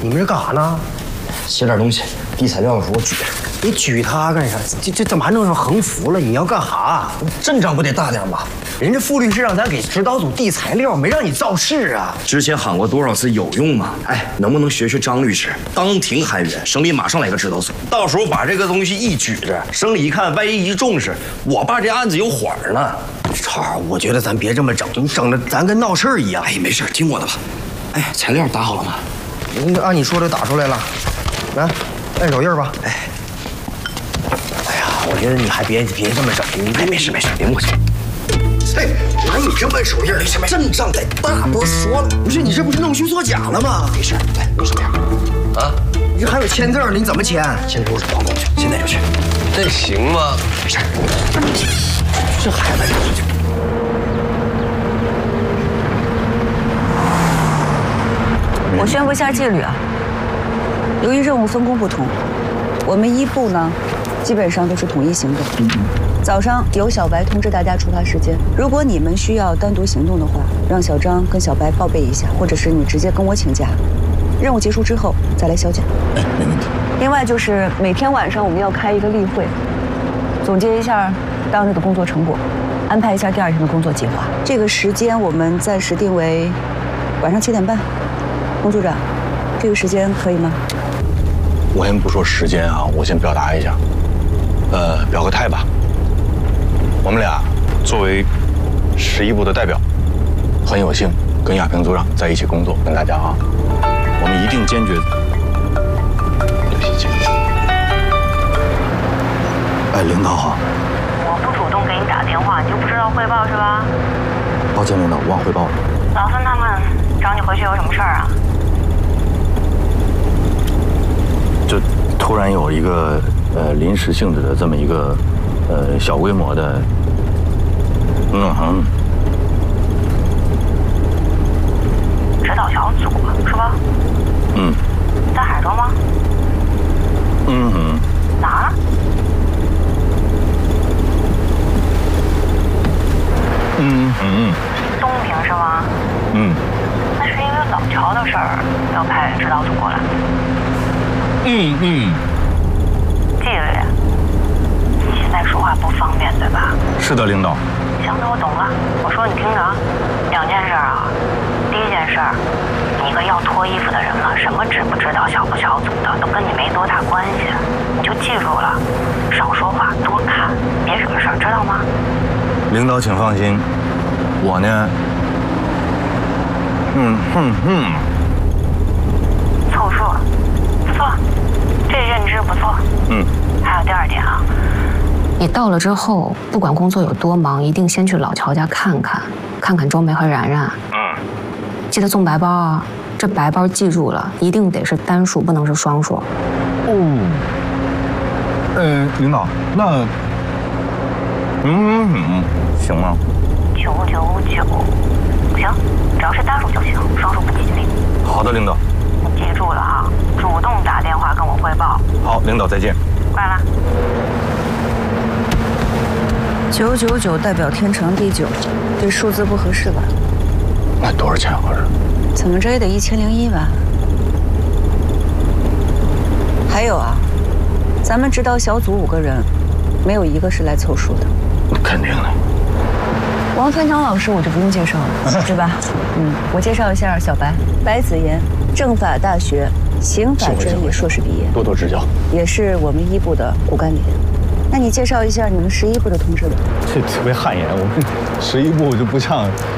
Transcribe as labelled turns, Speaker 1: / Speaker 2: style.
Speaker 1: 你们这干啥呢？
Speaker 2: 写点东西，递材料的时候我举着。
Speaker 1: 你举它干啥？这怎么还弄上横幅了？你要干啥？
Speaker 2: 阵仗不得大点吗？
Speaker 1: 人家傅律师让咱给指导组递材料，没让你造势啊！
Speaker 2: 之前喊过多少次有用吗？哎，能不能学学张律师，当庭喊冤，省里马上来个指导组，到时候把这个东西一举着，省里一看，万一一重视，我爸这案子有缓呢。
Speaker 1: 超，我觉得咱别这么整，你整的咱跟闹事儿一样。
Speaker 2: 哎，没事，听我的吧。哎，材料打好了吗？
Speaker 1: 按你说的打出来了，来，按手印吧。哎呀，我觉得你还别这么整，
Speaker 2: 哎，没事，别磨叽。哎，哪有这么按手印的？阵仗得大，不是说了？
Speaker 1: 不是你这不是弄虚作假了吗？
Speaker 2: 没事，来，弄手印。啊，
Speaker 1: 你这还有签字呢，你怎么签？
Speaker 2: 先收拾报告去，现在就去。
Speaker 3: 这行吗？
Speaker 2: 没事。这孩子这。
Speaker 4: 我宣布一下纪律啊。由于任务分工不同，我们一部呢，基本上都是统一行动。早上由小白通知大家出发时间，如果你们需要单独行动的话，让小张跟小白报备一下，或者是你直接跟我请假。任务结束之后再来销假。
Speaker 3: 哎，没问题。
Speaker 4: 另外就是每天晚上我们要开一个例会，总结一下当日的工作成果，安排一下第二天的工作计划。这个时间我们暂时定为晚上7点半。龚组长，这个时间可以吗？
Speaker 3: 我先不说时间啊，我先表达一下，表个态吧。我们俩作为11部的代表，很有幸跟亚平组长在一起工作，跟大家啊，我们一定坚决。刘希清。哎，领导好。
Speaker 5: 我不主动给你打电话，你就不知道汇报是吧？
Speaker 3: 抱歉，领导，忘汇报了。
Speaker 5: 老孙他们找你回去有什么事儿啊？
Speaker 3: 就突然有一个临时性质的这么一个小规模的
Speaker 5: 指导小组是吧？
Speaker 3: 嗯。
Speaker 5: 在海州吗？哪儿？东平是吗？那是因为老乔的事儿要派指导组过来。纪律，你现在说话不方便对吧？
Speaker 3: 是的，领导。
Speaker 5: 行，那我懂了。我说你听着啊，2件事啊。第一件事，你一个要脱衣服的人了，什么指不指导小不小组的，都跟你没多大关系，你就记住了，少说话，多看，别惹事儿，知道吗？
Speaker 3: 领导请放心，我呢，
Speaker 5: 凑数，不错，这认知不错。还有第2点啊。
Speaker 6: 你到了之后，不管工作有多忙，一定先去老乔家看看周梅和然然。记得送白包啊，这白包记住了，一定得是单数，不能是双数。
Speaker 3: 领导，那行吗
Speaker 5: 999，不行，只要是单数就行，双数不吉利。
Speaker 3: 好的，领导。
Speaker 5: 你记住了啊，主动打电话跟我汇报。
Speaker 3: 好，领导再见。
Speaker 5: 挂了。
Speaker 4: 999代表天长地久，这数字不合适吧？
Speaker 3: 那多少钱合适？
Speaker 4: 怎么着也得1001吧。还有啊，咱们指导小组5个人，没有1个是来凑数的。
Speaker 3: 肯定的。
Speaker 4: 王团长老师我就不用介绍了，对吧？我介绍一下小白，白子妍，政法大学刑法专业硕士毕业，
Speaker 3: 多多指教。
Speaker 4: 也是我们1部的骨干脸。那你介绍一下你们11部的同志吧。
Speaker 3: 这特别汗颜，我们11部就不像